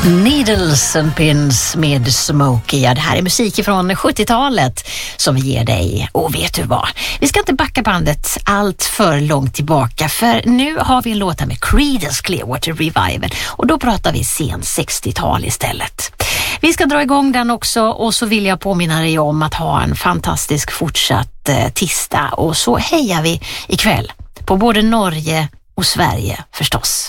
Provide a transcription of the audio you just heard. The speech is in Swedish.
Needles and Pins med Smokey. Ja, det här är musik från 70-talet som vi ger dig. Och vet du vad? Vi ska inte backa bandet allt för långt tillbaka, för nu har vi en låt med Creedence Clearwater Revival och då pratar vi sen 60-tal istället. Vi ska dra igång den också, och så vill jag påminna dig om att ha en fantastisk fortsatt tisdag, och så hejar vi ikväll på både Norge och Sverige förstås.